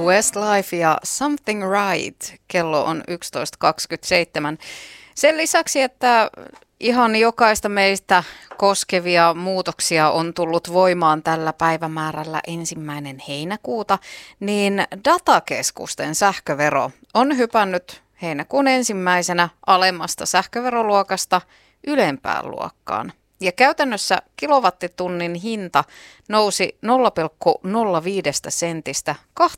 Westlife ja Something Right. Kello on 11.27. Sen lisäksi, että ihan jokaista meistä koskevia muutoksia on tullut voimaan tällä päivämäärällä 1. heinäkuuta, niin datakeskusten sähkövero on hypännyt heinäkuun ensimmäisenä alemmasta sähköveroluokasta ylempään luokkaan. Ja käytännössä kilowattitunnin hinta nousi 0,05 sentistä 2,24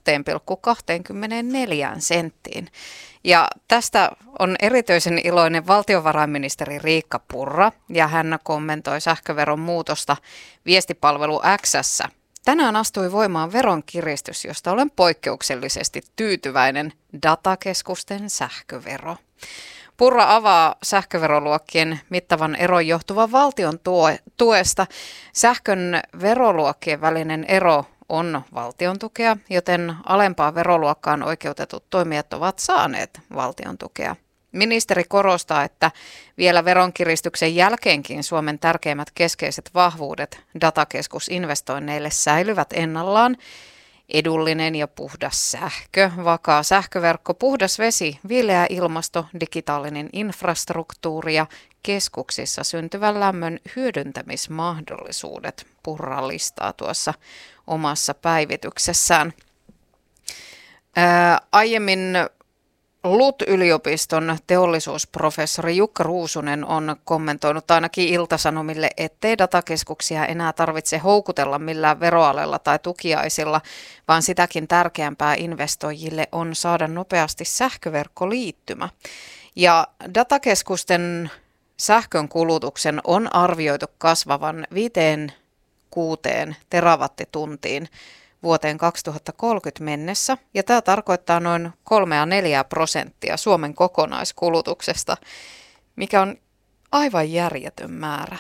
senttiin. Ja tästä on erityisen iloinen valtiovarainministeri Riikka Purra, ja hän kommentoi sähköveron muutosta viestipalvelu X:ssä. Tänään astui voimaan veronkiristys, josta olen poikkeuksellisesti tyytyväinen: datakeskusten sähkövero. Purra avaa sähköveroluokkien mittavan eron johtuvan valtion tuesta. Sähkön veroluokkien välinen ero on valtion tukea, joten alempaan veroluokkaan oikeutetut toimijat ovat saaneet valtion tukea. Ministeri korostaa, että vielä veronkiristyksen jälkeenkin Suomen tärkeimmät keskeiset vahvuudet datakeskusinvestoinneille säilyvät ennallaan: edullinen ja puhdas sähkö, vakaa sähköverkko, puhdas vesi, viileä ilmasto, digitaalinen infrastruktuuri ja keskuksissa syntyvän lämmön hyödyntämismahdollisuudet. Purra listaa tuossa omassa päivityksessään. Aiemmin LUT-yliopiston teollisuusprofessori Jukka Ruusunen on kommentoinut ainakin Ilta-Sanomille, ettei datakeskuksia enää tarvitse houkutella millään veroalella tai tukiaisilla, vaan sitäkin tärkeämpää investoijille on saada nopeasti sähköverkkoliittymä. Ja datakeskusten sähkön kulutuksen on arvioitu kasvavan 5-6 terawattituntiin vuoteen 2030 mennessä, ja tämä tarkoittaa noin 3-4% Suomen kokonaiskulutuksesta, mikä on aivan järjetön määrä.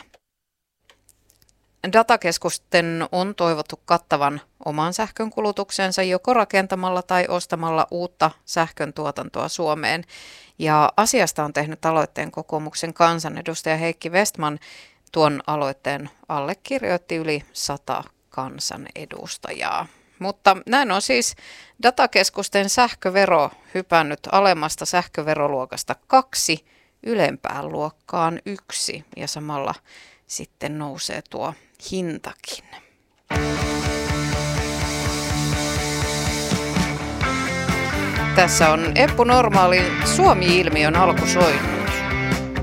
Datakeskusten on toivottu kattavan oman sähkön kulutuksensa joko rakentamalla tai ostamalla uutta sähkön tuotantoa Suomeen, ja asiasta on tehnyt aloitteen kokoomuksen kansanedustaja Heikki Vestman. Tuon aloitteen allekirjoitti yli 100 kansanedustajaa. Mutta näin on siis datakeskusten sähkövero hypännyt alemmasta sähköveroluokasta 2 ylempään luokkaan 1, ja samalla sitten nousee tuo hintakin. Tässä on Eppu Normaalin Suomi-ilmiön alkusoinut.